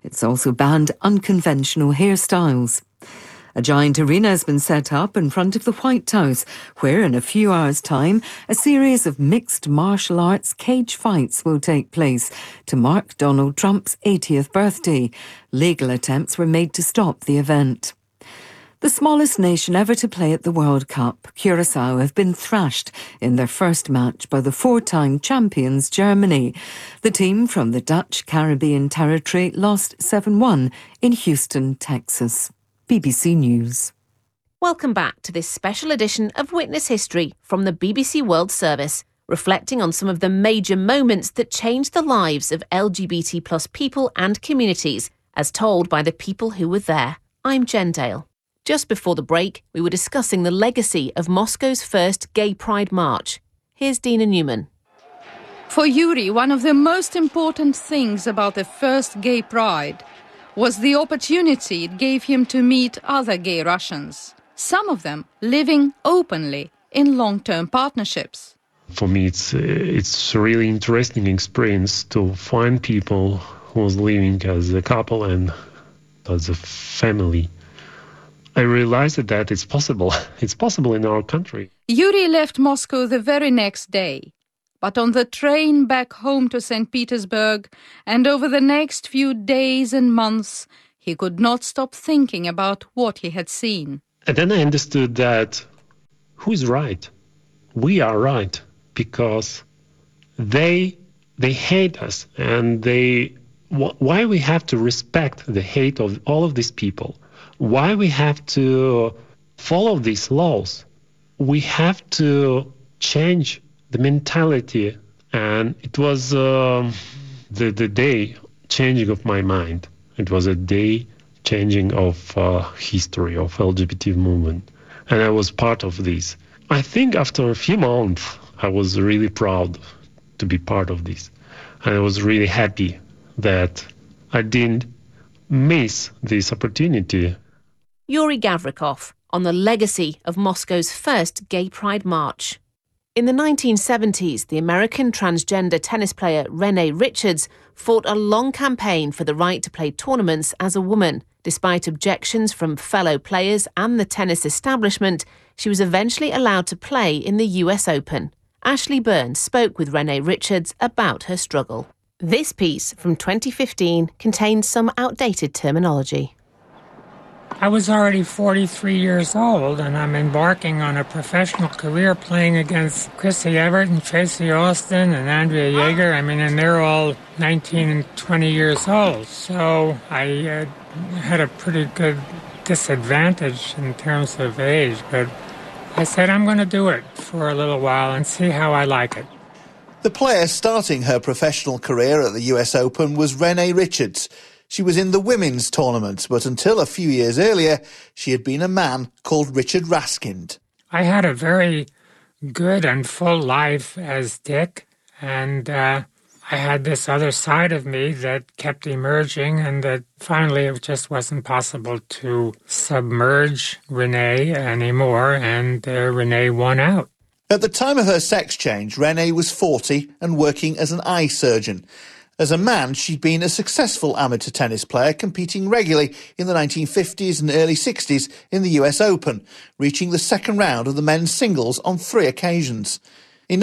It's also banned unconventional hairstyles. A giant arena has been set up in front of the White House, where in a few hours' time, a series of mixed martial arts cage fights will take place to mark Donald Trump's 80th birthday. Legal attempts were made to stop the event. The smallest nation ever to play at the World Cup, Curaçao have been thrashed in their first match by the four-time champions Germany. The team from the Dutch Caribbean territory lost 7-1 in Houston, Texas. BBC News. Welcome back to this special edition of Witness History from the BBC World Service, reflecting on some of the major moments that changed the lives of LGBT plus people and communities, as told by the people who were there. I'm Jen Dale. Just before the break, we were discussing the legacy of Moscow's first Gay Pride March. Here's Dina Newman. For Yuri, one of the most important things about the first Gay Pride was the opportunity it gave him to meet other gay Russians, some of them living openly in long-term partnerships. For me, it's a really interesting experience to find people who's living as a couple and as a family. I realized that it's possible. It's possible in our country. Yuri left Moscow the very next day. But on the train back home to St. Petersburg and over the next few days and months, he could not stop thinking about what he had seen. And then I understood that who's right? We are right, because they hate us, and why we have to respect the hate of all of these people? Why we have to follow these laws? We have to change the mentality, and it was the day changing of my mind. It was a day changing of history of LGBT movement, and I was part of this. I think after a few months, I was really proud to be part of this, and I was really happy that I didn't miss this opportunity. Yuri Gavrikov on the legacy of Moscow's first Gay Pride March. In the 1970s, the American transgender tennis player Renee Richards fought a long campaign for the right to play tournaments as a woman. Despite objections from fellow players and the tennis establishment, she was eventually allowed to play in the US Open. Ashley Byrne spoke with Renee Richards about her struggle. This piece from 2015 contains some outdated terminology. I was already 43 years old, and I'm embarking on a professional career playing against Chrissy Everett and Tracy Austin and Andrea Jaeger. And they're all 19 and 20 years old. So I had a pretty good disadvantage in terms of age. But I said I'm going to do it for a little while and see how I like it. The player starting her professional career at the US Open was Renee Richards. She was in the women's tournament, but until a few years earlier, she had been a man called Richard Raskind. I had a very good and full life as Dick, and I had this other side of me that kept emerging, and that finally it just wasn't possible to submerge Renee anymore, and Renee won out. At the time of her sex change, Renee was 40 and working as an eye surgeon. As a man, she'd been a successful amateur tennis player, competing regularly in the 1950s and early 60s in the US Open, reaching the second round of the men's singles on 3 occasions. In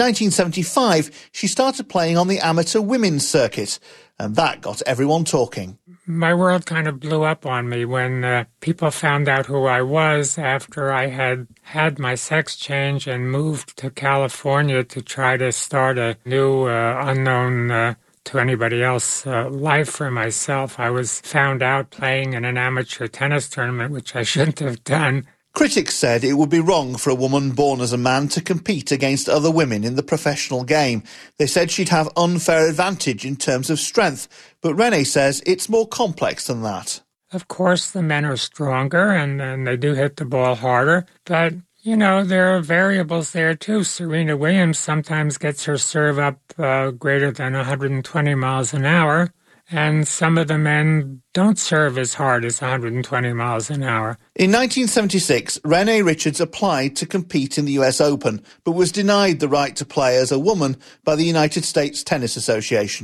1975, she started playing on the amateur women's circuit, and that got everyone talking. My world kind of blew up on me when people found out who I was after I had my sex change and moved to California to try to start a new unknown to anybody else life for myself. I was found out playing in an amateur tennis tournament, which I shouldn't have done. Critics said it would be wrong for a woman born as a man to compete against other women in the professional game. They said she'd have unfair advantage in terms of strength, but Renee says it's more complex than that. Of course, the men are stronger and they do hit the ball harder, but there are variables there too. Serena Williams sometimes gets her serve up greater than 120 miles an hour, and some of the men don't serve as hard as 120 miles an hour. In 1976, Renee Richards applied to compete in the US Open, but was denied the right to play as a woman by the United States Tennis Association.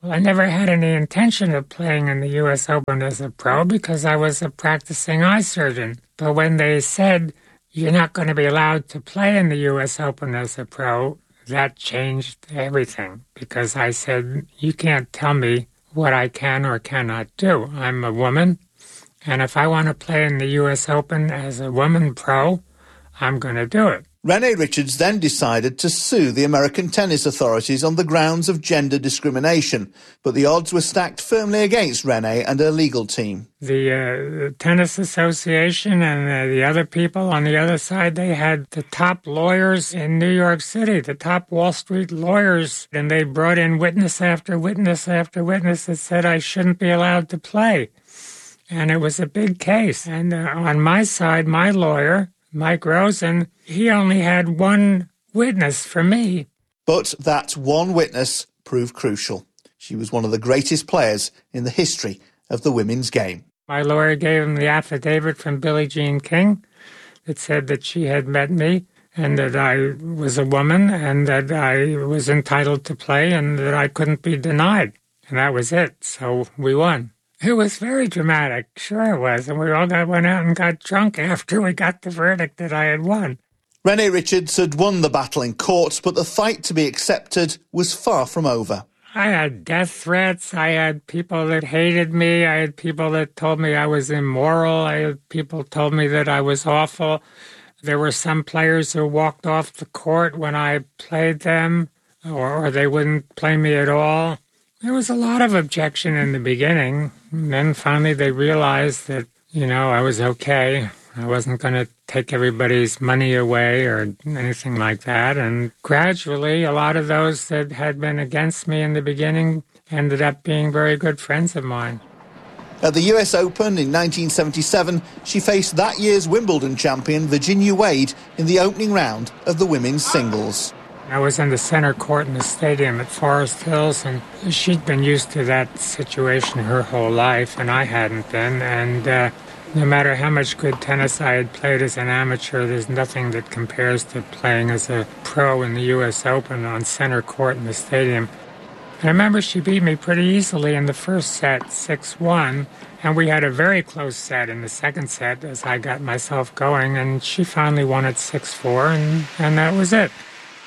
Well, I never had any intention of playing in the U.S. Open as a pro because I was a practicing eye surgeon. But when they said, you're not going to be allowed to play in the U.S. Open as a pro, that changed everything because I said, you can't tell me what I can or cannot do. I'm a woman, and if I want to play in the U.S. Open as a woman pro, I'm going to do it. Renee Richards then decided to sue the American tennis authorities on the grounds of gender discrimination, but the odds were stacked firmly against Renee and her legal team. The Tennis Association and the other people on the other side, they had the top lawyers in New York City, the top Wall Street lawyers, and they brought in witness after witness after witness that said I shouldn't be allowed to play. And it was a big case. And on my side, my lawyer, Mike Rosen, he only had one witness for me. But that one witness proved crucial. She was one of the greatest players in the history of the women's game. My lawyer gave him the affidavit from Billie Jean King that said that she had met me and that I was a woman and that I was entitled to play and that I couldn't be denied. And that was it. So we won. It was very dramatic. Sure it was. And we all went out and got drunk after we got the verdict that I had won. Renee Richards had won the battle in court, but the fight to be accepted was far from over. I had death threats. I had people that hated me. I had people that told me I was immoral. I had people told me that I was awful. There were some players who walked off the court when I played them, or they wouldn't play me at all. There was a lot of objection in the beginning. And then finally they realized that, I was okay. I wasn't going to take everybody's money away or anything like that. And gradually, a lot of those that had been against me in the beginning ended up being very good friends of mine. At the US Open in 1977, she faced that year's Wimbledon champion Virginia Wade in the opening round of the women's singles. I was in the center court in the stadium at Forest Hills, and she'd been used to that situation her whole life, and I hadn't been. And no matter how much good tennis I had played as an amateur, there's nothing that compares to playing as a pro in the U.S. Open on center court in the stadium. And I remember she beat me pretty easily in the first set, 6-1, and we had a very close set in the second set as I got myself going, and she finally won at 6-4, and that was it.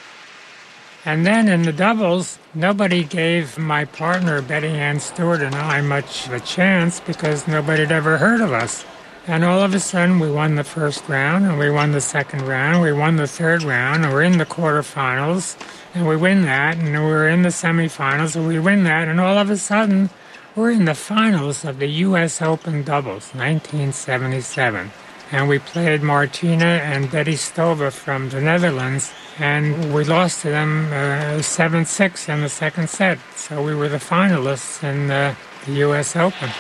And then in the doubles, nobody gave my partner, Betty Ann Stewart, and I much of a chance because nobody had ever heard of us. And all of a sudden, we won the first round, and we won the second round, we won the third round, and we're in the quarterfinals, and we win that, and we're in the semifinals, and we win that, and all of a sudden, we're in the finals of the U.S. Open doubles, 1977. And we played Martina and Betty Stova from the Netherlands, and we lost to them 7-6 in the second set. So we were the finalists in the U.S. Open.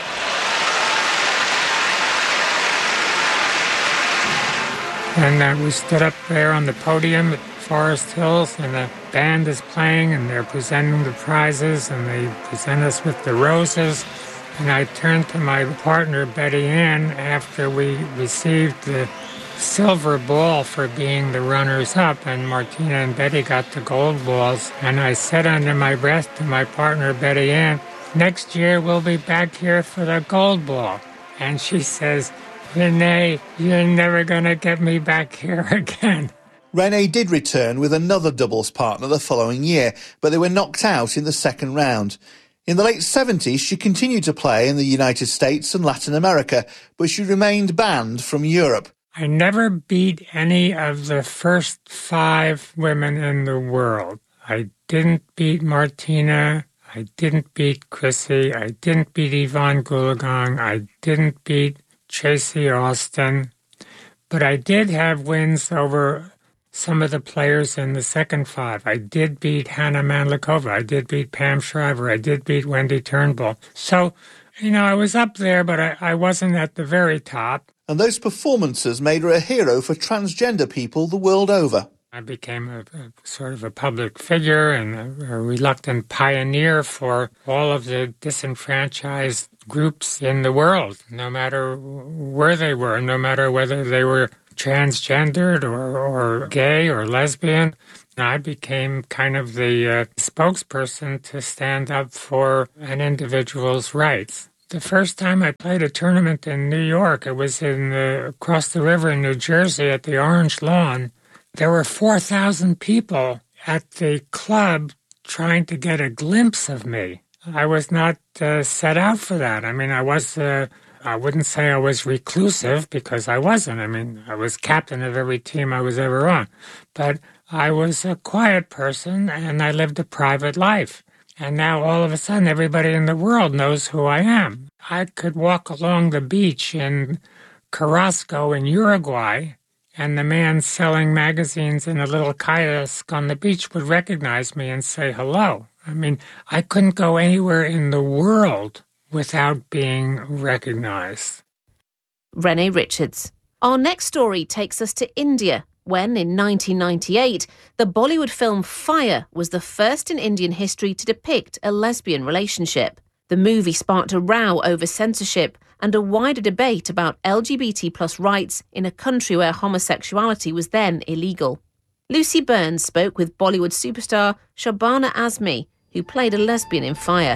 And we stood up there on the podium at Forest Hills, and the band is playing, and they're presenting the prizes, and they present us with the roses. And I turned to my partner, Betty Ann, after we received the silver ball for being the runners-up, and Martina and Betty got the gold balls. And I said under my breath to my partner, Betty Ann, next year we'll be back here for the gold ball. And she says, Renee, you're never going to get me back here again. Renee did return with another doubles partner the following year, but they were knocked out in the second round. In the late 70s, she continued to play in the United States and Latin America, but she remained banned from Europe. I never beat any of the first 5 women in the world. I didn't beat Martina. I didn't beat Chrissy. I didn't beat Yvonne Goolagong. I didn't beat Tracy Austin. But I did have wins over some of the players in the second 5. I did beat Hannah Mandlikova. I did beat Pam Shriver. I did beat Wendy Turnbull. So, I was up there, but I wasn't at the very top. And those performances made her a hero for transgender people the world over. I became a sort of a public figure and a reluctant pioneer for all of the disenfranchised groups in the world, no matter where they were, no matter whether they were transgendered or gay or lesbian. I became kind of the spokesperson to stand up for an individual's rights. The first time I played a tournament in New York, it was across the river in New Jersey at the Orange Lawn. There were 4,000 people at the club trying to get a glimpse of me. I was not set out for that. I mean, I wouldn't say I was reclusive because I wasn't. I mean, I was captain of every team I was ever on. But I was a quiet person and I lived a private life. And now all of a sudden everybody in the world knows who I am. I could walk along the beach in Carrasco in Uruguay, and the man selling magazines in a little kiosk on the beach would recognize me and say hello. I mean, I couldn't go anywhere in the world without being recognized. Renee Richards. Our next story takes us to India, when in 1998, the Bollywood film Fire was the first in Indian history to depict a lesbian relationship. The movie sparked a row over censorship and a wider debate about LGBT plus rights in a country where homosexuality was then illegal. Lucy Burns spoke with Bollywood superstar Shabana Azmi, who played a lesbian in Fire.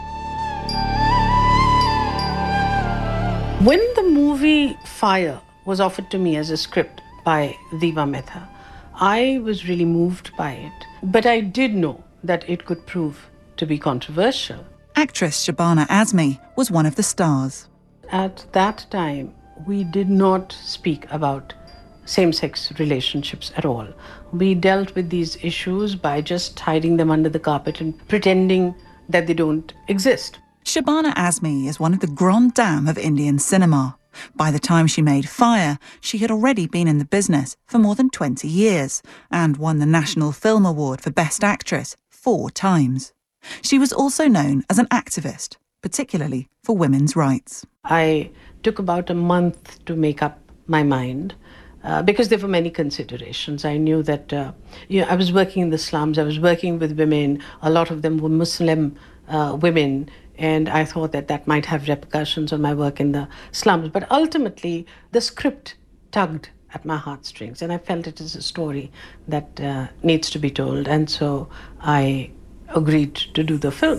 When the movie Fire was offered to me as a script by Deepa Mehta, I was really moved by it. But I did know that it could prove to be controversial. Actress Shabana Azmi was one of the stars. At that time, we did not speak about same-sex relationships at all. We dealt with these issues by just hiding them under the carpet and pretending that they don't exist. Shabana Azmi is one of the grandes dames of Indian cinema. By the time she made Fire, she had already been in the business for more than 20 years and won the National Film Award for Best Actress 4 times. She was also known as an activist, particularly for women's rights. I took about a month to make up my mind because there were many considerations. I knew that I was working in the slums, I was working with women, a lot of them were Muslim women, and I thought that might have repercussions on my work in the slums. But ultimately, the script tugged at my heartstrings, and I felt it is a story that needs to be told. And so I agreed to do the film.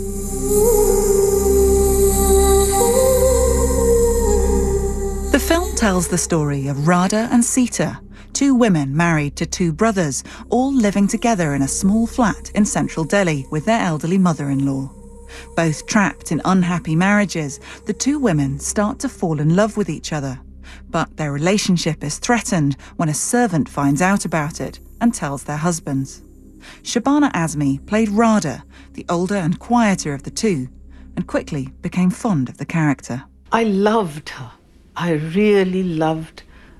The film tells the story of Radha and Sita, 2 women married to 2 brothers, all living together in a small flat in central Delhi with their elderly mother-in-law. Both trapped in unhappy marriages, the 2 women start to fall in love with each other. But their relationship is threatened when a servant finds out about it and tells their husbands. Shabana Azmi played Radha, the older and quieter of the 2, and quickly became fond of the character. I loved her. I really loved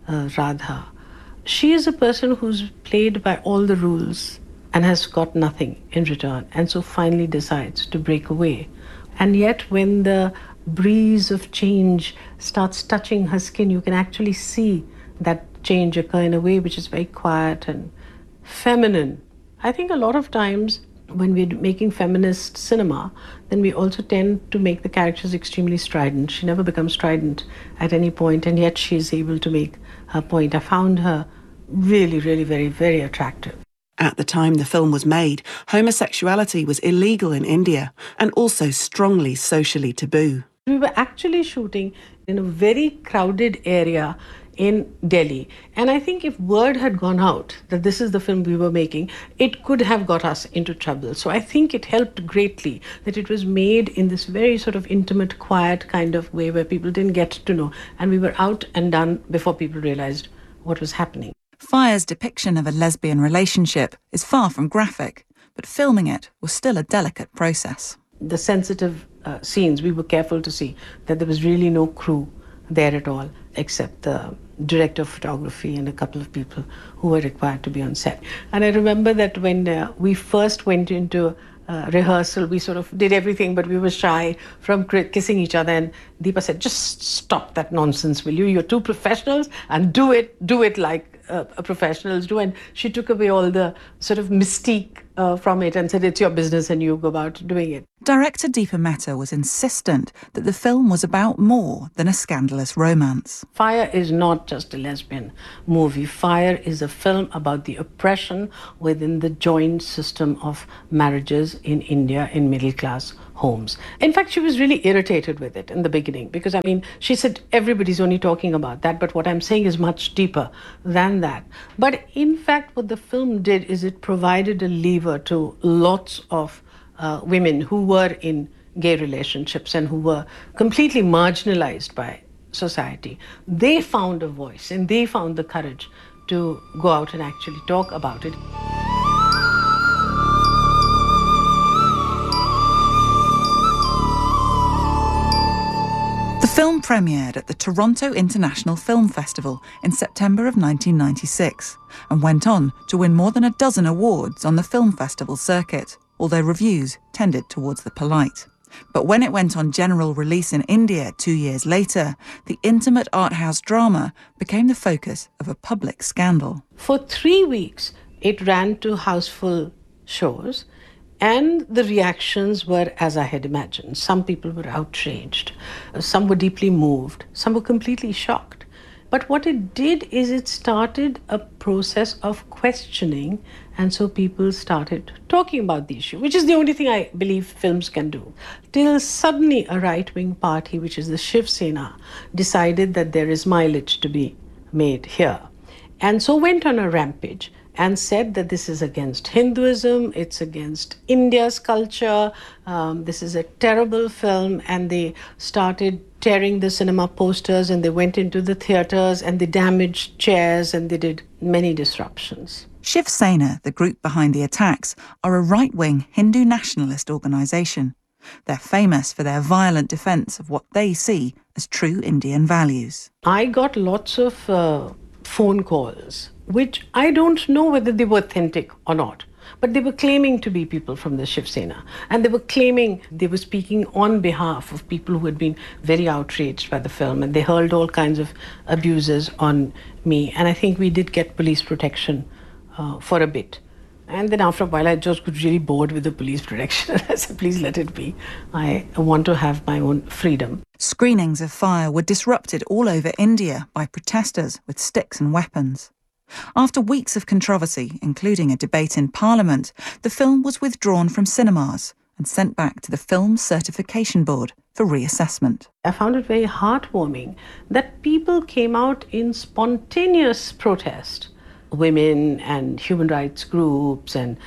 Radha. She is a person who's played by all the rules and has got nothing in return, and so finally decides to break away. And yet when the breeze of change starts touching her skin, you can actually see that change occur in a way which is very quiet and feminine. I think a lot of times when we're making feminist cinema, then we also tend to make the characters extremely strident. She never becomes strident at any point, and yet she is able to make her point. I found her really, really very, very attractive. At the time the film was made, homosexuality was illegal in India and also strongly socially taboo. We were actually shooting in a very crowded area in Delhi. And I think if word had gone out that this is the film we were making, it could have got us into trouble. So I think it helped greatly that it was made in this very sort of intimate, quiet kind of way where people didn't get to know. And we were out and done before people realized what was happening. Fire's depiction of a lesbian relationship is far from graphic, but filming it was still a delicate process. The sensitive scenes, we were careful to see that there was really no crew there at all, except the director of photography and a couple of people who were required to be on set. And I remember that when we first went into rehearsal, we sort of did everything, but we were shy from kissing each other. And Deepa said, just stop that nonsense, will you? You're 2 professionals, and do it like professionals do. And she took away all the sort of mystique from it and said, it's your business and you go about doing it. Director Deepa Mehta was insistent that the film was about more than a scandalous romance. Fire is not just a lesbian movie. Fire is a film about the oppression within the joint system of marriages in India in middle-class homes. In fact, she was really irritated with it in the beginning because, I mean, she said everybody's only talking about that, but what I'm saying is much deeper than that. But in fact, what the film did is it provided a lever to lots of women who were in gay relationships and who were completely marginalized by society. They found a voice and they found the courage to go out and actually talk about it. The film premiered at the Toronto International Film Festival in September of 1996 and went on to win more than a dozen awards on the film festival circuit, although reviews tended towards the polite. But when it went on general release in India 2 years later, the intimate art house drama became the focus of a public scandal. For 3 weeks, it ran to houseful shows, and the reactions were as I had imagined. Some people were outraged, some were deeply moved, some were completely shocked. But what it did is it started a process of questioning, and so people started talking about the issue, which is the only thing I believe films can do. Till suddenly a right-wing party, which is the Shiv Sena, decided that there is mileage to be made here. And so went on a rampage and said that this is against Hinduism, it's against India's culture, this is a terrible film, and they started tearing the cinema posters and they went into the theatres and they damaged chairs and they did many disruptions. Shiv Sena, the group behind the attacks, are a right-wing Hindu nationalist organisation. They're famous for their violent defence of what they see as true Indian values. I got lots of phone calls, which I don't know whether they were authentic or not, but they were claiming to be people from the Shiv Sena, and they were claiming they were speaking on behalf of people who had been very outraged by the film, and they hurled all kinds of abuses on me. And I think we did get police protection for a bit. And then after a while, I just got really bored with the police protection. I said, please let it be. I want to have my own freedom. Screenings of Fire were disrupted all over India by protesters with sticks and weapons. After weeks of controversy, including a debate in Parliament, the film was withdrawn from cinemas and sent back to the Film Certification Board for reassessment. I found it very heartwarming that people came out in spontaneous protest. Women and human rights groups and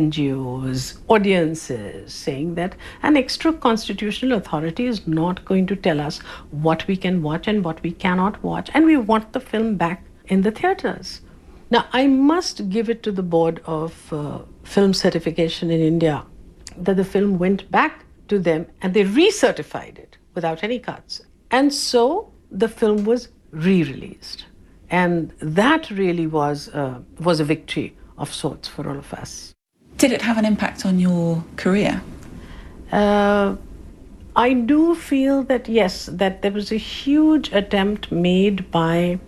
NGOs, audiences, saying that an extra constitutional authority is not going to tell us what we can watch and what we cannot watch, and we want the film back in the theatres. Now, I must give it to the Board of Film Certification in India that the film went back to them and they recertified it without any cuts. And so the film was re-released. And that really was a victory of sorts for all of us. Did it have an impact on your career? I do feel that, yes, that there was a huge attempt made by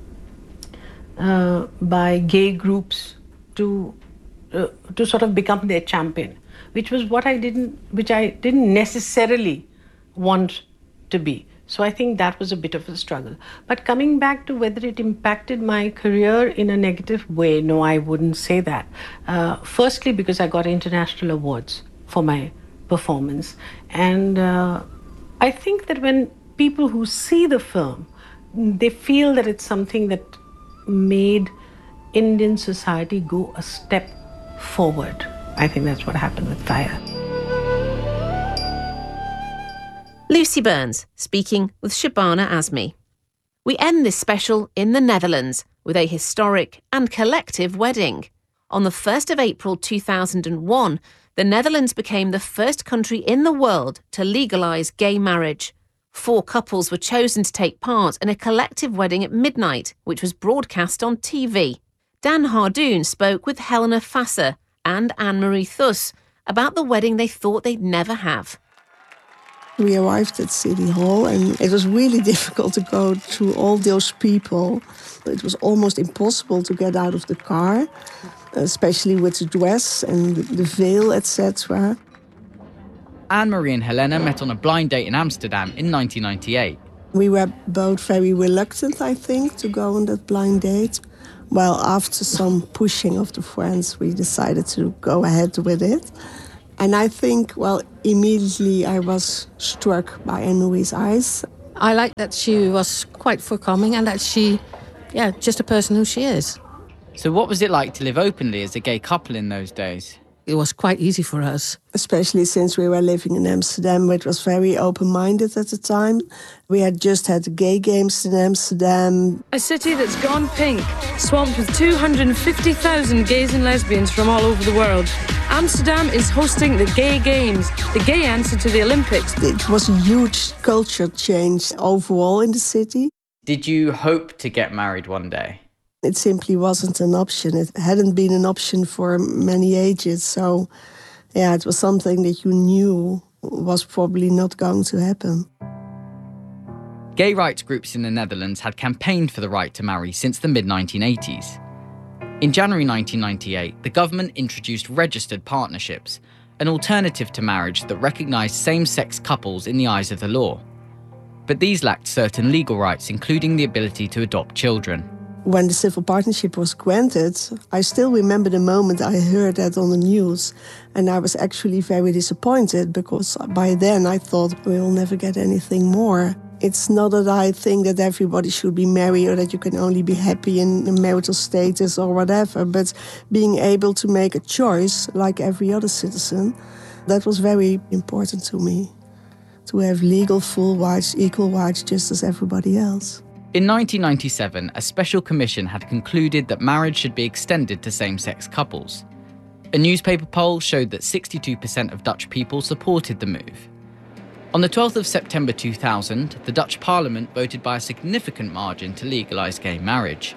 gay groups to sort of become their champion, which I didn't necessarily want to be. So I think that was a bit of a struggle. But coming back to whether it impacted my career in a negative way, no, I wouldn't say that. Firstly, because I got international awards for my performance. And I think that when people who see the film, they feel that it's something that made Indian society go a step forward. I think that's what happened with Fire. Lucy Burns speaking with Shabana Azmi. We end this special in the Netherlands with a historic and collective wedding. On the 1st of April 2001, the Netherlands became the first country in the world to legalise gay marriage. 4 couples were chosen to take part in a collective wedding at midnight, which was broadcast on TV. Dan Hardoon spoke with Helena Fasser and Anne-Marie Thus about the wedding they thought they'd never have. We arrived at City Hall and it was really difficult to go through all those people. It was almost impossible to get out of the car, especially with the dress and the veil, etc. Anne-Marie and Helena met on a blind date in Amsterdam in 1998. We were both very reluctant, I think, to go on that blind date. Well, after some pushing of the friends, we decided to go ahead with it. And I think, well, immediately I was struck by Anne-Marie's eyes. I like that she was quite forthcoming and that she, just a person who she is. So what was it like to live openly as a gay couple in those days? It was quite easy for us. Especially since we were living in Amsterdam, which was very open-minded at the time. We had just had the gay games in Amsterdam. A city that's gone pink, swamped with 250,000 gays and lesbians from all over the world. Amsterdam is hosting the Gay Games, the gay answer to the Olympics. It was a huge culture change overall in the city. Did you hope to get married one day? It simply wasn't an option. It hadn't been an option for many ages. So, it was something that you knew was probably not going to happen. Gay rights groups in the Netherlands had campaigned for the right to marry since the mid-1980s. In January 1998, the government introduced registered partnerships, an alternative to marriage that recognised same-sex couples in the eyes of the law. But these lacked certain legal rights, including the ability to adopt children. When the civil partnership was granted, I still remember the moment I heard that on the news. And I was actually very disappointed because by then I thought we will never get anything more. It's not that I think that everybody should be married or that you can only be happy in marital status or whatever, but being able to make a choice like every other citizen, that was very important to me. To have legal, full rights, equal rights, just as everybody else. In 1997, a special commission had concluded that marriage should be extended to same-sex couples. A newspaper poll showed that 62% of Dutch people supported the move. On the 12th of September 2000, the Dutch Parliament voted by a significant margin to legalise gay marriage.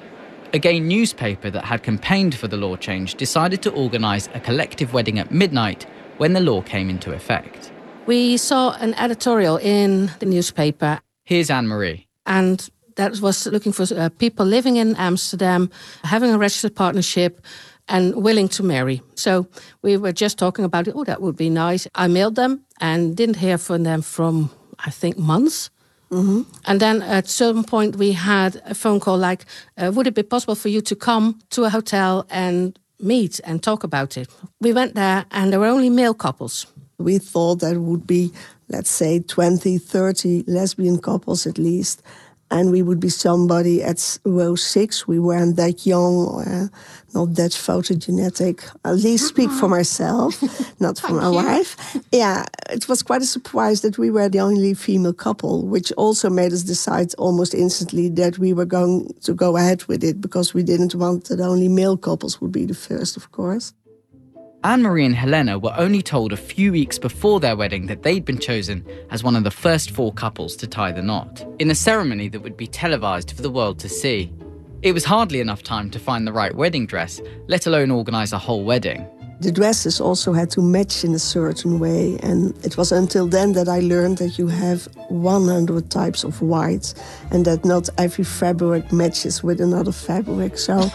A gay newspaper that had campaigned for the law change decided to organise a collective wedding at midnight when the law came into effect. We saw an editorial in the newspaper. Here's Anne-Marie. And that was looking for people living in Amsterdam, having a registered partnership and willing to marry. So we were just talking about it. Oh, that would be nice. I mailed them and didn't hear from them from, I think, months. Mm-hmm. And then at some point we had a phone call like, would it be possible for you to come to a hotel and meet and talk about it? We went there and there were only male couples. We thought there would be, let's say, 20, 30 lesbian couples at least. And we would be somebody at row 6. We weren't that young, not that photogenetic. At least speak for myself, not for my wife. Yeah, it was quite a surprise that we were the only female couple, which also made us decide almost instantly that we were going to go ahead with it because we didn't want that only male couples would be the first, of course. Anne-Marie and Helena were only told a few weeks before their wedding that they'd been chosen as one of the first 4 couples to tie the knot, in a ceremony that would be televised for the world to see. It was hardly enough time to find the right wedding dress, let alone organise a whole wedding. The dresses also had to match in a certain way, and it was until then that I learned that you have 100 types of white and that not every fabric matches with another fabric. So,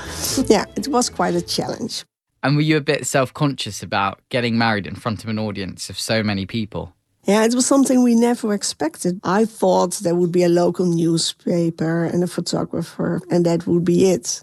it was quite a challenge. And were you a bit self-conscious about getting married in front of an audience of so many people? Yeah, it was something we never expected. I thought there would be a local newspaper and a photographer, and that would be it.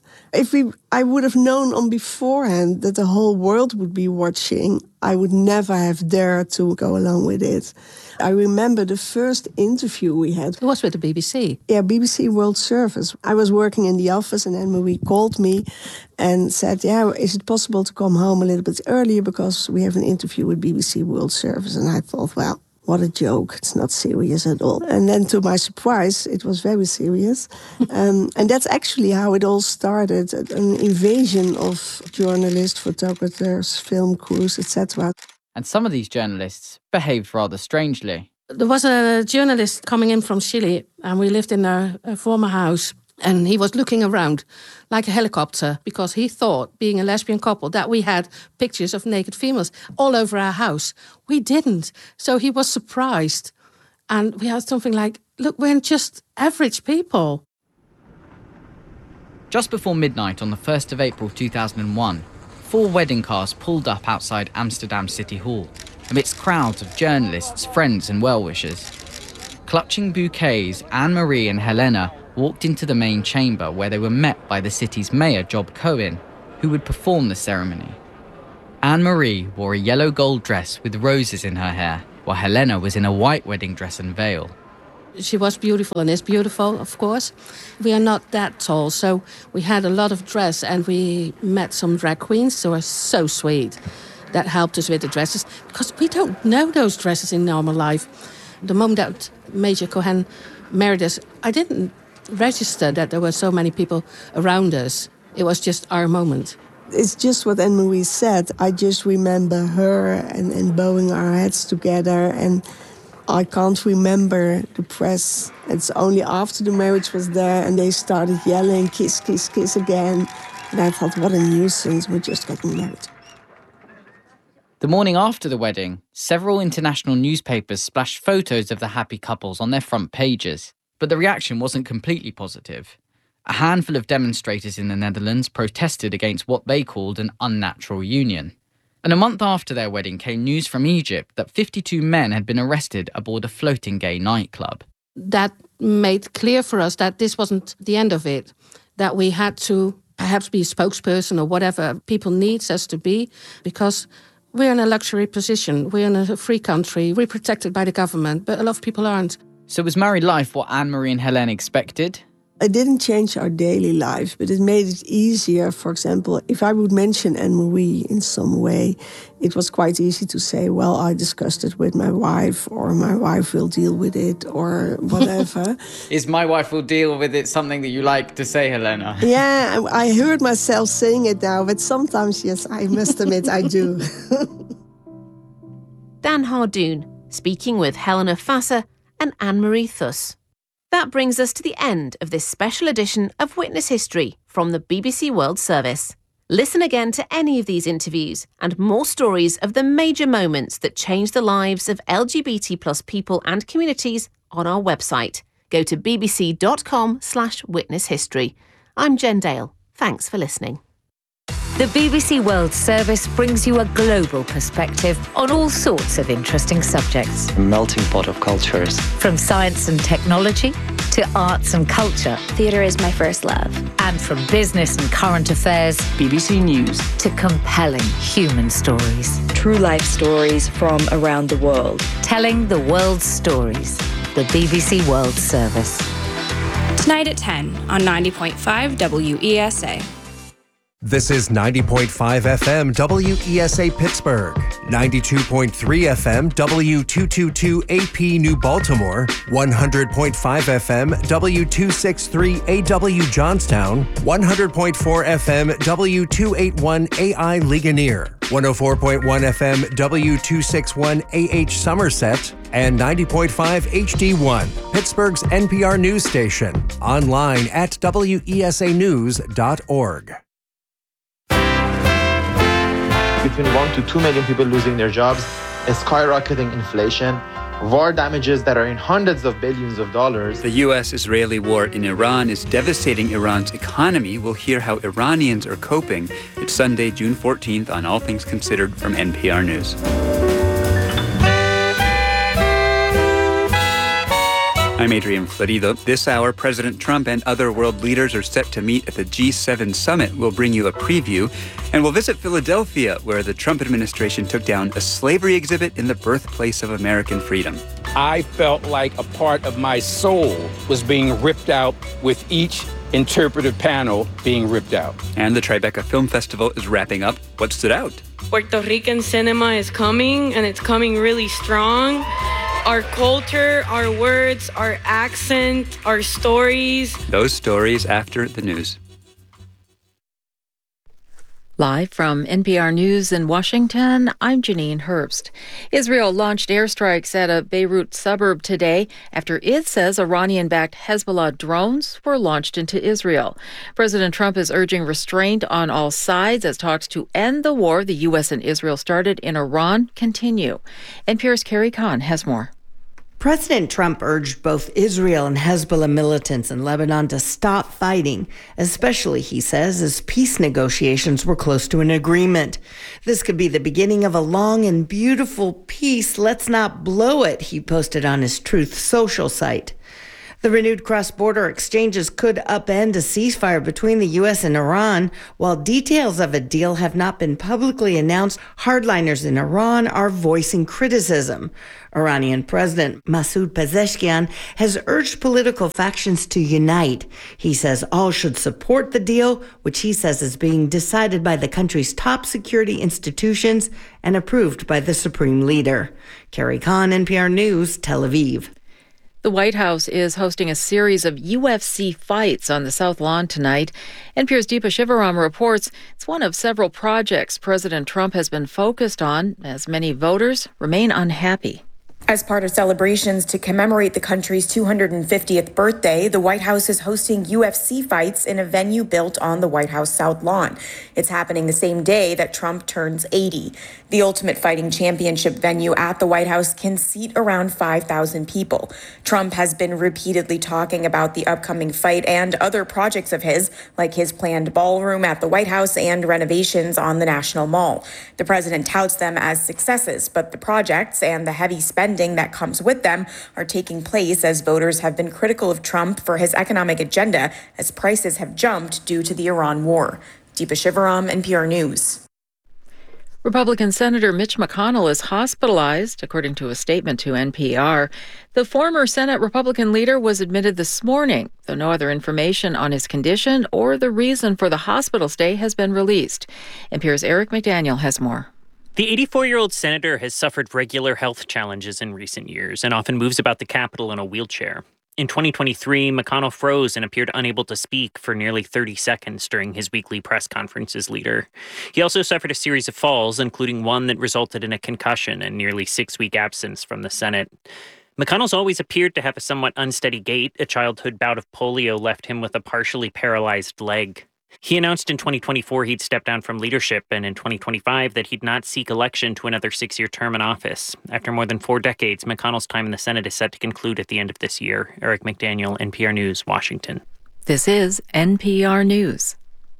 I would have known on beforehand that the whole world would be watching, I would never have dared to go along with it. I remember the first interview we had. It was with the BBC. Yeah, BBC World Service. I was working in the office and Anne-Marie called me and said, is it possible to come home a little bit earlier because we have an interview with BBC World Service? And I thought, well, what a joke. It's not serious at all. And then to my surprise, it was very serious. And that's actually how it all started, an invasion of journalists, photographers, film crews, etc. And some of these journalists behaved rather strangely. There was a journalist coming in from Chile, and we lived in a former house. And he was looking around like a helicopter because he thought, being a lesbian couple, that we had pictures of naked females all over our house. We didn't. So he was surprised. And we had something like, look, we're just average people. Just before midnight on the 1st of April 2001, 4 wedding cars pulled up outside Amsterdam City Hall. amidst crowds of journalists, friends and well-wishers. Clutching bouquets, Anne-Marie and Helena walked into the main chamber where they were met by the city's mayor, Job Cohen, who would perform the ceremony. Anne-Marie wore a yellow gold dress with roses in her hair, while Helena was in a white wedding dress and veil. She was beautiful and is beautiful, of course. We are not that tall, so we had a lot of dress, and we met some drag queens who are so sweet. That helped us with the dresses, because we don't know those dresses in normal life. The moment that Major Cohen married us, I didn't register that there were so many people around us. It was just our moment. It's just what Anne-Marie said. I just remember her and bowing our heads together, and I can't remember the press. It's only after the marriage was there and they started yelling, kiss, kiss, kiss again. And I thought, what a nuisance, we're just getting married. The morning after the wedding, several international newspapers splashed photos of the happy couples on their front pages. But the reaction wasn't completely positive. A handful of demonstrators in the Netherlands protested against what they called an unnatural union. And a month after their wedding came news from Egypt that 52 men had been arrested aboard a floating gay nightclub. That made clear for us that this wasn't the end of it, that we had to perhaps be a spokesperson or whatever people need us to be, because we're in a luxury position, we're in a free country, we're protected by the government, but a lot of people aren't. So was married life what Anne-Marie and Helene expected? It didn't change our daily life, but it made it easier. For example, if I would mention Anne-Marie in some way, it was quite easy to say, well, I discussed it with my wife, or my wife will deal with it, or whatever. Is my wife will deal with it something that you like to say, Helena? Yeah, I heard myself saying it now, but sometimes, yes, I must admit I do. Dan Hardoon, speaking with Helena Fasser and Anne-Marie Thuss. That brings us to the end of this special edition of Witness History from the BBC World Service. Listen again to any of these interviews and more stories of the major moments that changed the lives of LGBT+ people and communities on our website. Go to bbc.com/witnesshistory. I'm Jen Dale. Thanks for listening. The BBC World Service brings you a global perspective on all sorts of interesting subjects. A melting pot of cultures. From science and technology to arts and culture. Theatre is my first love. And from business and current affairs. BBC News. To compelling human stories. True life stories from around the world. Telling the world's stories. The BBC World Service. Tonight at 10 on 90.5 WESA. This is 90.5 FM WESA Pittsburgh, 92.3 FM W222 AP New Baltimore, 100.5 FM W263 AW Johnstown, 100.4 FM W281 AI Ligonier, 104.1 FM W261 AH Somerset, and 90.5 HD1, Pittsburgh's NPR news station, online at wesanews.org. Between 1 to 2 million people losing their jobs, a skyrocketing inflation, war damages that are in hundreds of billions of dollars. The U.S.-Israeli war in Iran is devastating Iran's economy. We'll hear how Iranians are coping. It's Sunday, June 14th on All Things Considered from NPR News. I'm Adrian Florido. This hour, President Trump and other world leaders are set to meet at the G7 summit. We'll bring you a preview. And we'll visit Philadelphia, where the Trump administration took down a slavery exhibit in the birthplace of American freedom. I felt like a part of my soul was being ripped out with each interpretive panel being ripped out. And the Tribeca Film Festival is wrapping up. What stood out? Puerto Rican cinema is coming, and it's coming really strong. Our culture, our words, our accent, our stories. Those stories after the news. Live from NPR News in Washington, I'm Janine Herbst. Israel launched airstrikes at a Beirut suburb today after it says Iranian-backed Hezbollah drones were launched into Israel. President Trump is urging restraint on all sides as talks to end the war the U.S. and Israel started in Iran continue. NPR's Carrie Kahn has more. President Trump urged both Israel and Hezbollah militants in Lebanon to stop fighting, especially, he says, as peace negotiations were close to an agreement. This could be the beginning of a long and beautiful peace. Let's not blow it, he posted on his Truth Social site. The renewed cross-border exchanges could upend a ceasefire between the U.S. and Iran. While details of a deal have not been publicly announced, hardliners in Iran are voicing criticism. Iranian President Masoud Pezeshkian has urged political factions to unite. He says all should support the deal, which he says is being decided by the country's top security institutions and approved by the supreme leader. Carrie Khan, NPR News, Tel Aviv. The White House is hosting a series of UFC fights on the South Lawn tonight. NPR's Deepa Shivaram reports it's one of several projects President Trump has been focused on, as many voters remain unhappy. As part of celebrations to commemorate the country's 250th birthday, the White House is hosting UFC fights in a venue built on the White House South Lawn. It's happening the same day that Trump turns 80. The Ultimate Fighting Championship venue at the White House can seat around 5,000 people. Trump has been repeatedly talking about the upcoming fight and other projects of his, like his planned ballroom at the White House and renovations on the National Mall. The president touts them as successes, but the projects and the heavy spending that comes with them are taking place as voters have been critical of Trump for his economic agenda as prices have jumped due to the Iran war. Deepa Shivaram, NPR News. Republican Senator Mitch McConnell is hospitalized, according to a statement to NPR. The former Senate Republican leader was admitted this morning, though no other information on his condition or the reason for the hospital stay has been released. NPR's Eric McDaniel has more. The 84-year-old senator has suffered regular health challenges in recent years and often moves about the Capitol in a wheelchair. In 2023, McConnell froze and appeared unable to speak for nearly 30 seconds during his weekly press conference as leader. He also suffered a series of falls, including one that resulted in a concussion and nearly 6-week absence from the Senate. McConnell's always appeared to have a somewhat unsteady gait. A childhood bout of polio left him with a partially paralyzed leg. He announced in 2024 he'd step down from leadership, and in 2025 that he'd not seek election to another 6-year term in office. After more than 4 decades, McConnell's time in the Senate is set to conclude at the end of this year. Eric McDaniel, NPR News, Washington. This is NPR News.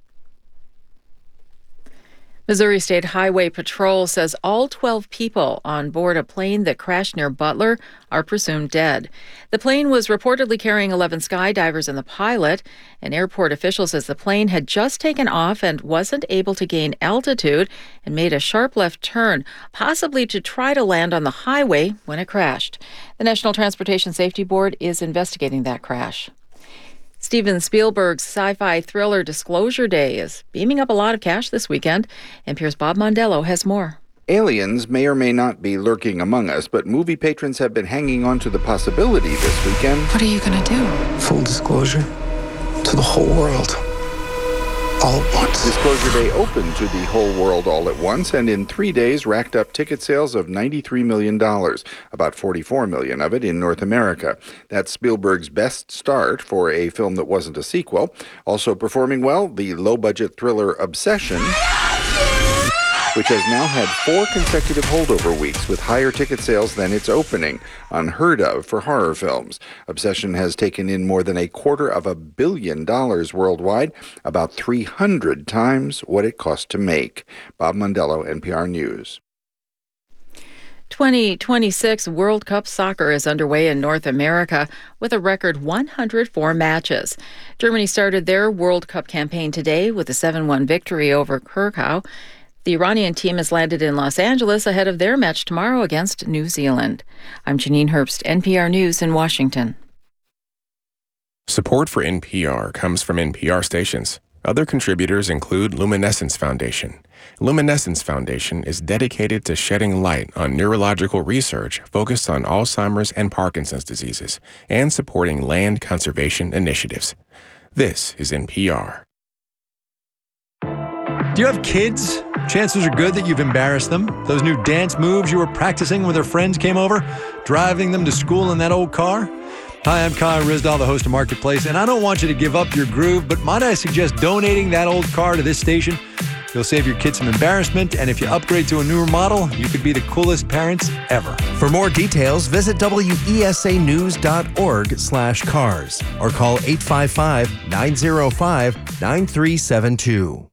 Missouri State Highway Patrol says all 12 people on board a plane that crashed near Butler are presumed dead. The plane was reportedly carrying 11 skydivers and the pilot. An airport official says the plane had just taken off and wasn't able to gain altitude and made a sharp left turn, possibly to try to land on the highway when it crashed. The National Transportation Safety Board is investigating that crash. Steven Spielberg's sci-fi thriller Disclosure Day is beaming up a lot of cash this weekend. NPR's Bob Mondello has more. Aliens may or may not be lurking among us, but movie patrons have been hanging on to the possibility this weekend. What are you going to do? Full disclosure to the whole world. All at once. Disclosure Day opened to the whole world all at once, and in 3 days racked up ticket sales of $93 million, about $44 million of it in North America. That's Spielberg's best start for a film that wasn't a sequel. Also performing well, the low-budget thriller Obsession, which has now had 4 consecutive holdover weeks with higher ticket sales than its opening, unheard of for horror films. Obsession has taken in more than $250 million worldwide, about 300 times what it cost to make. Bob Mondello, NPR News. 2026 World Cup soccer is underway in North America with a record 104 matches. Germany started their World Cup campaign today with a 7-1 victory over Curacao. The Iranian team has landed in Los Angeles ahead of their match tomorrow against New Zealand. I'm Janine Herbst, NPR News in Washington. Support for NPR comes from NPR stations. Other contributors include Luminescence Foundation. Luminescence Foundation is dedicated to shedding light on neurological research focused on Alzheimer's and Parkinson's diseases and supporting land conservation initiatives. This is NPR. Do you have kids? Chances are good that you've embarrassed them. Those new dance moves you were practicing when their friends came over, driving them to school in that old car. Hi, I'm Kai Ryssdal, the host of Marketplace, and I don't want you to give up your groove, but might I suggest donating that old car to this station? You'll save your kids some embarrassment, and if you upgrade to a newer model, you could be the coolest parents ever. For more details, visit wesanews.org/cars or call 855-905-9372.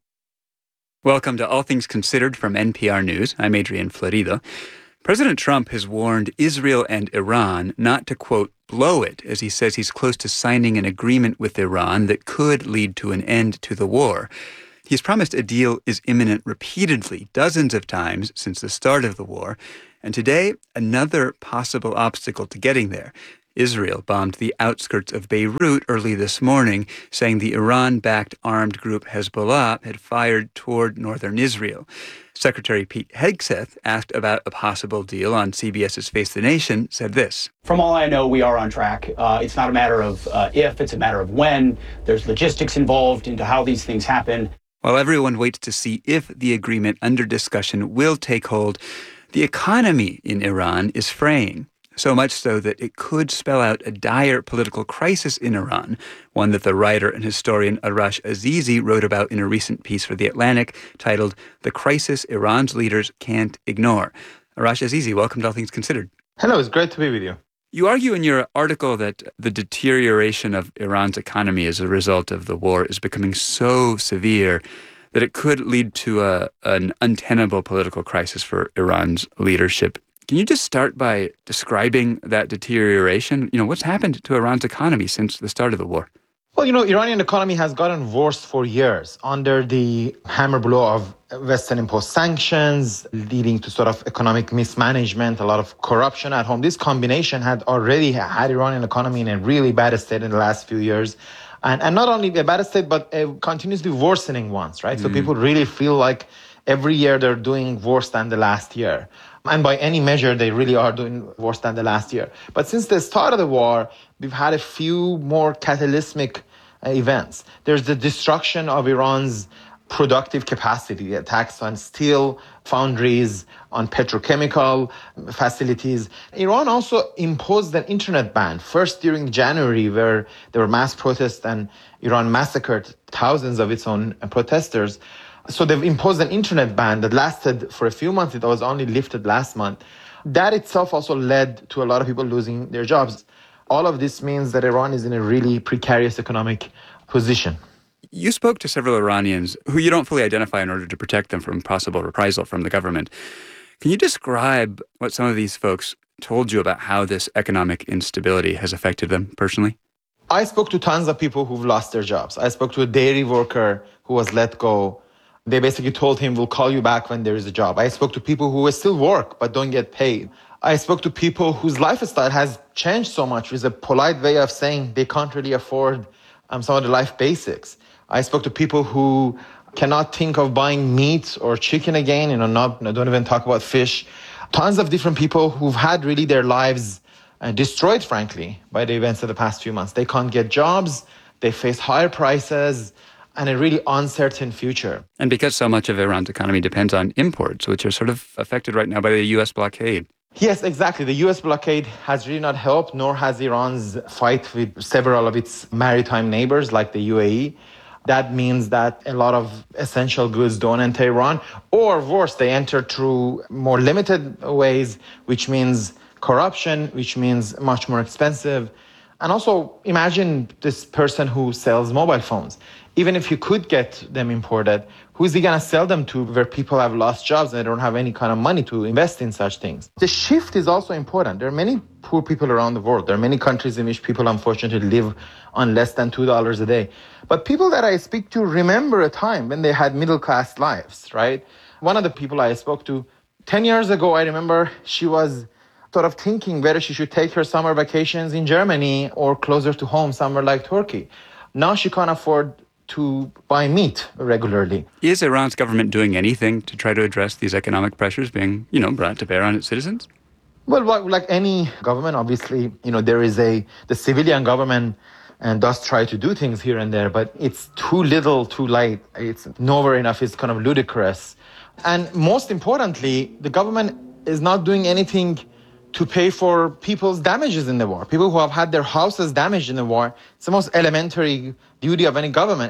Welcome to All Things Considered from NPR News. I'm Adrian Florido. President Trump has warned Israel and Iran not to, quote, blow it, as he says he's close to signing an agreement with Iran that could lead to an end to the war. He's promised a deal is imminent repeatedly, dozens of times since the start of the war. And today, another possible obstacle to getting there. Israel bombed the outskirts of Beirut early this morning, saying the Iran-backed armed group Hezbollah had fired toward northern Israel. Secretary Pete Hegseth, asked about a possible deal on CBS's Face the Nation, said this. From all I know, we are on track. It's not a matter of if, it's a matter of when. There's logistics involved into how these things happen. While everyone waits to see if the agreement under discussion will take hold, the economy in Iran is fraying. So much so that it could spell out a dire political crisis in Iran, one that the writer and historian Arash Azizi wrote about in a recent piece for The Atlantic titled The Crisis Iran's Leaders Can't Ignore. Arash Azizi, welcome to All Things Considered. Hello, it's great to be with you. You argue in your article that the deterioration of Iran's economy as a result of the war is becoming so severe that it could lead to an untenable political crisis for Iran's leadership. Can you just start by describing that deterioration? What's happened to Iran's economy since the start of the war? Well, Iranian economy has gotten worse for years under the hammer blow of Western imposed sanctions, leading to sort of economic mismanagement, a lot of corruption at home. This combination had already had Iranian economy in a really bad state in the last few years. And not only a bad state, but a continuously worsening ones, right? So people really feel like every year they're doing worse than the last year. And by any measure, they really are doing worse than the last year. But since the start of the war, we've had a few more cataclysmic events. There's the destruction of Iran's productive capacity, the attacks on steel foundries, on petrochemical facilities. Iran also imposed an internet ban, first during January, where there were mass protests and Iran massacred thousands of its own protesters. So they've imposed an internet ban that lasted for a few months. It was only lifted last month. That itself also led to a lot of people losing their jobs. All of this means that Iran is in a really precarious economic position. You spoke to several Iranians who you don't fully identify in order to protect them from possible reprisal from the government. Can you describe what some of these folks told you about how this economic instability has affected them personally? I spoke to tons of people who've lost their jobs. I spoke to a dairy worker who was let go. They basically told him, we'll call you back when there is a job. I spoke to people who still work but don't get paid. I spoke to people whose lifestyle has changed so much with a polite way of saying they can't really afford some of the life basics. I spoke to people who cannot think of buying meat or chicken again, don't even talk about fish. Tons of different people who've had really their lives destroyed, frankly, by the events of the past few months. They can't get jobs, they face higher prices, and a really uncertain future. And because so much of Iran's economy depends on imports, which are sort of affected right now by the U.S. blockade. Yes, exactly. The U.S. blockade has really not helped, nor has Iran's fight with several of its maritime neighbors like the UAE. That means that a lot of essential goods don't enter Iran, or worse, they enter through more limited ways, which means corruption, which means much more expensive. And also, imagine this person who sells mobile phones. Even if you could get them imported, who's he going to sell them to where people have lost jobs and they don't have any kind of money to invest in such things? The shift is also important. There are many poor people around the world. There are many countries in which people, unfortunately, live on less than $2 a day. But people that I speak to remember a time when they had middle-class lives, right? One of the people I spoke to 10 years ago, I remember she was sort of thinking whether she should take her summer vacations in Germany or closer to home, somewhere like Turkey. Now she can't afford to buy meat regularly. Is Iran's government doing anything to try to address these economic pressures being, brought to bear on its citizens? Well, like any government, obviously, there is the civilian government and does try to do things here and there, but it's too little, too late. It's nowhere enough. It's kind of ludicrous. And most importantly, the government is not doing anything to pay for people's damages in the war. People who have had their houses damaged in the war, it's the most elementary duty of any government.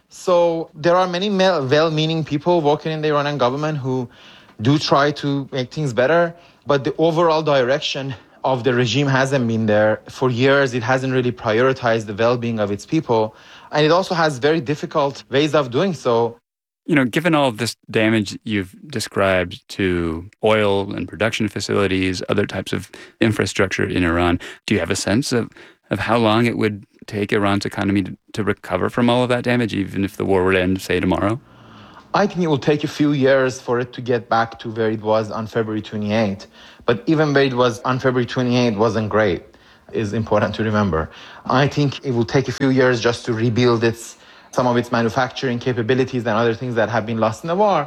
So there are many well-meaning people working in the Iranian government who do try to make things better, but the overall direction of the regime hasn't been there. For years, it hasn't really prioritized the well-being of its people, and it also has very difficult ways of doing so. You know, given all of this damage you've described to oil and production facilities, other types of infrastructure in Iran, do you have a sense of how long it would take Iran's economy to recover from all of that damage, even if the war were to end, say, tomorrow? I think it will take a few years for it to get back to where it was on February 28. But even where it was on February 28 wasn't great, is important to remember. I think it will take a few years just to rebuild some of its manufacturing capabilities and other things that have been lost in the war.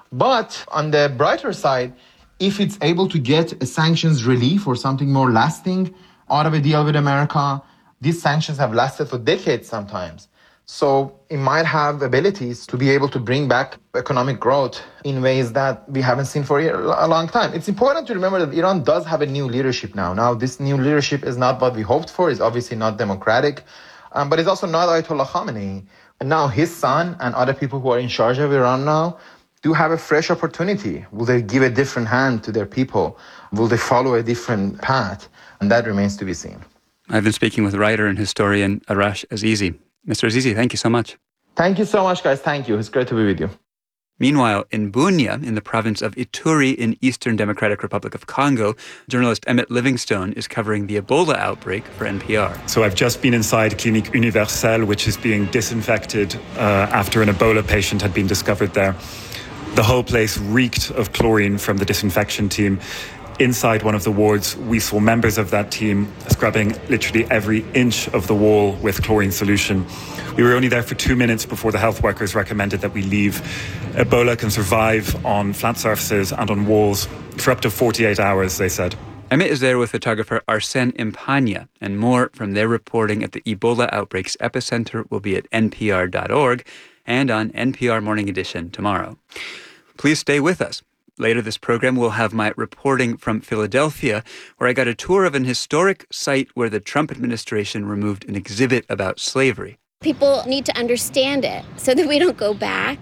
But on the brighter side, if it's able to get a sanctions relief or something more lasting out of a deal with America, these sanctions have lasted for decades sometimes. So it might have abilities to be able to bring back economic growth in ways that we haven't seen for a long time. It's important to remember that Iran does have a new leadership now. Now, this new leadership is not what we hoped for. It's obviously not democratic, but it's also not Ayatollah Khamenei. And now his son and other people who are in charge of Iran now do have a fresh opportunity. Will they give a different hand to their people? Will they follow a different path? And that remains to be seen. I've been speaking with writer and historian Arash Azizi. Mr. Azizi, thank you so much. Thank you so much, guys. Thank you. It's great to be with you. Meanwhile, in Bunia, in the province of Ituri in Eastern Democratic Republic of Congo, journalist Emmett Livingstone is covering the Ebola outbreak for NPR. So I've just been inside Clinique Universelle, which is being disinfected after an Ebola patient had been discovered there. The whole place reeked of chlorine from the disinfection team. Inside one of the wards, we saw members of that team scrubbing literally every inch of the wall with chlorine solution. We were only there for 2 minutes before the health workers recommended that we leave. Ebola can survive on flat surfaces and on walls for up to 48 hours, they said. Emmett is there with photographer Arsène Impagna, and more from their reporting at the Ebola outbreak's epicenter will be at npr.org and on NPR Morning Edition tomorrow. Please stay with us. Later this program, we'll have my reporting from Philadelphia, where I got a tour of an historic site where the Trump administration removed an exhibit about slavery. People need to understand it so that we don't go back.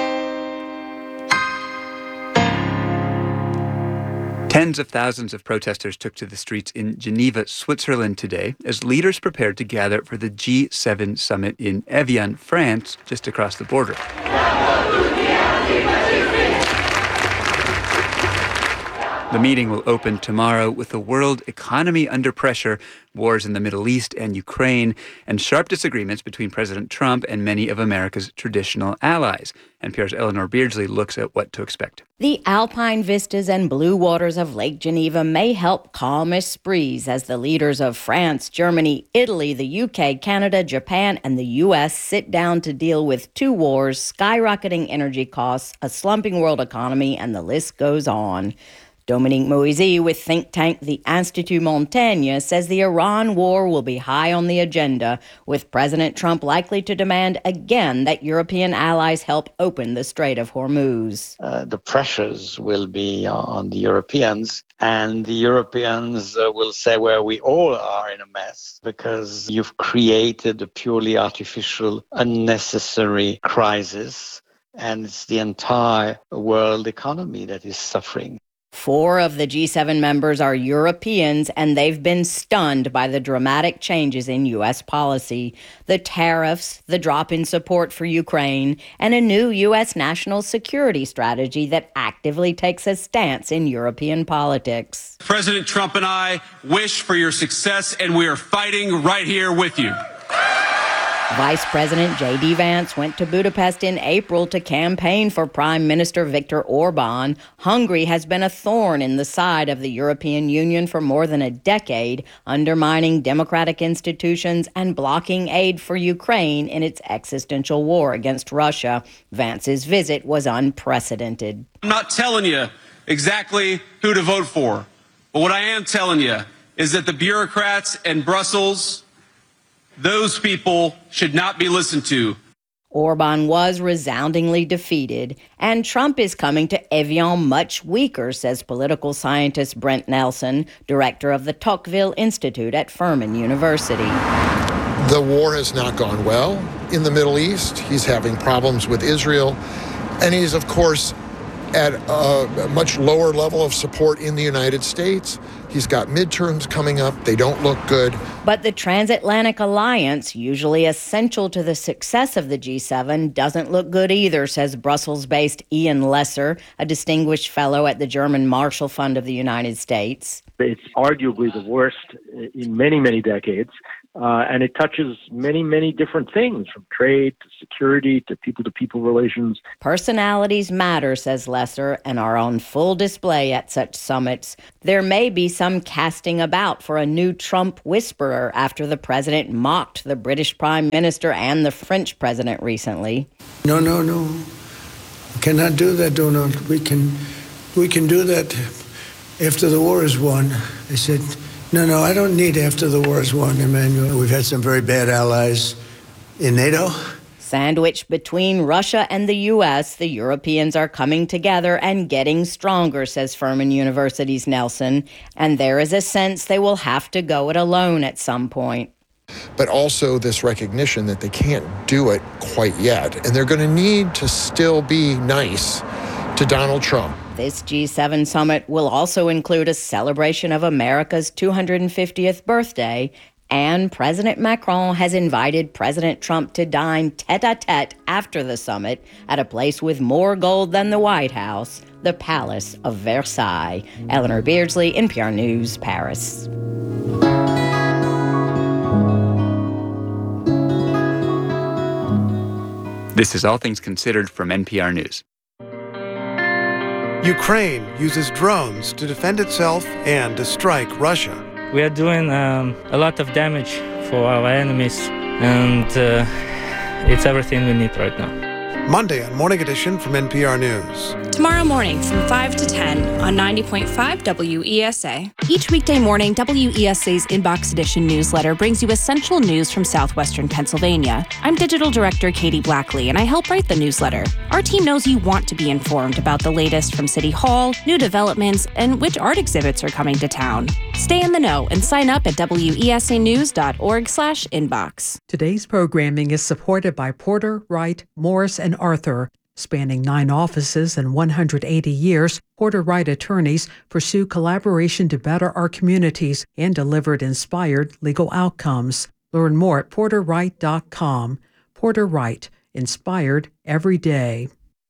Tens of thousands of protesters took to the streets in Geneva, Switzerland today as leaders prepared to gather for the G7 summit in Evian, France, just across the border. The meeting will open tomorrow with the world economy under pressure, wars in the Middle East and Ukraine, and sharp disagreements between President Trump and many of America's traditional allies. NPR's Eleanor Beardsley looks at what to expect. The alpine vistas and blue waters of Lake Geneva may help calm sprees as the leaders of France, Germany, Italy, the UK, Canada, Japan, and the U.S. sit down to deal with two wars, skyrocketing energy costs, a slumping world economy, and the list goes on. Dominique Moisy with think tank the Institut Montaigne says the Iran war will be high on the agenda, with President Trump likely to demand again that European allies help open the Strait of Hormuz. The pressures will be on the Europeans, and the Europeans will say, well, we all are in a mess because you've created a purely artificial, unnecessary crisis, and it's the entire world economy that is suffering. 4 of the G7 members are Europeans, and they've been stunned by the dramatic changes in U.S. policy. The tariffs, the drop in support for Ukraine, and a new U.S. national security strategy that actively takes a stance in European politics. President Trump and I wish for your success, and we are fighting right here with you. Vice President J.D. Vance went to Budapest in April to campaign for Prime Minister Viktor Orban. Hungary has been a thorn in the side of the European Union for more than a decade, undermining democratic institutions and blocking aid for Ukraine in its existential war against Russia. Vance's visit was unprecedented. I'm not telling you exactly who to vote for, but what I am telling you is that the bureaucrats in Brussels, those people should not be listened to. Orban was resoundingly defeated, and Trump is coming to Evian much weaker, says political scientist Brent Nelson, director of the Tocqueville Institute at Furman University. The war has not gone well in the Middle East. He's having problems with Israel. And he's, of course, at a much lower level of support in the United States. He's got midterms coming up. They don't look good. But the transatlantic alliance, usually essential to the success of the G7, doesn't look good either, says Brussels-based Ian Lesser, a distinguished fellow at the German Marshall Fund of the United States. It's arguably the worst in many, many decades. And it touches many, many different things, from trade to security to people-to-people relations. Personalities matter, says Lesser, and are on full display at such summits. There may be some casting about for a new Trump whisperer after the president mocked the British Prime Minister and the French president recently. No. We cannot do that, Donald. We can do that after the war is won. I said, No, I don't need after the war is won, Emmanuel. We've had some very bad allies in NATO. Sandwiched between Russia and the U.S., the Europeans are coming together and getting stronger, says Furman University's Nelson. And there is a sense they will have to go it alone at some point. But also this recognition that they can't do it quite yet. And they're going to need to still be nice to Donald Trump. This G7 summit will also include a celebration of America's 250th birthday, and President Macron has invited President Trump to dine tête-à-tête after the summit at a place with more gold than the White House, the Palace of Versailles. Eleanor Beardsley, NPR News, Paris. This is All Things Considered from NPR News. Ukraine uses drones to defend itself and to strike Russia. We are doing a lot of damage for our enemies, and it's everything we need right now. Monday on Morning Edition from NPR News. Tomorrow morning from 5 to 10 on 90.5 WESA. Each weekday morning, WESA's Inbox Edition newsletter brings you essential news from southwestern Pennsylvania. I'm Digital Director Katie Blackley, and I help write the newsletter. Our team knows you want to be informed about the latest from City Hall, new developments, and which art exhibits are coming to town. Stay in the know and sign up at wesanews.org/inbox. Today's programming is supported by Porter, Wright, Morris, and Arthur. Spanning 9 offices and 180 years, Porter Wright attorneys pursue collaboration to better our communities and delivered inspired legal outcomes. Learn more at porterwright.com. Porter Wright, inspired every day.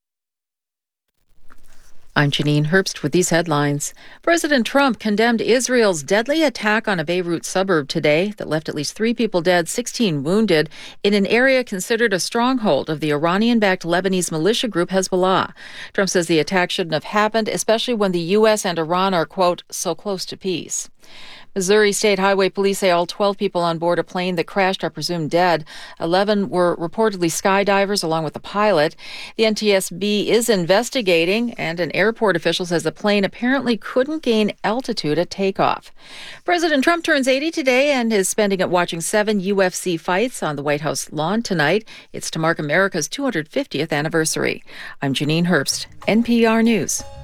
I'm Janine Herbst with these headlines. President Trump condemned Israel's deadly attack on a Beirut suburb today that left at least 3 people dead, 16 wounded, in an area considered a stronghold of the Iranian-backed Lebanese militia group Hezbollah. Trump says the attack shouldn't have happened, especially when the U.S. and Iran are, quote, so close to peace. Missouri State Highway Police say all 12 people on board a plane that crashed are presumed dead. 11 were reportedly skydivers along with the pilot. The NTSB is investigating, and an airport official says the plane apparently couldn't gain altitude at takeoff. President Trump turns 80 today and is spending it watching 7 UFC fights on the White House lawn tonight. It's to mark America's 250th anniversary. I'm Janine Herbst, NPR News.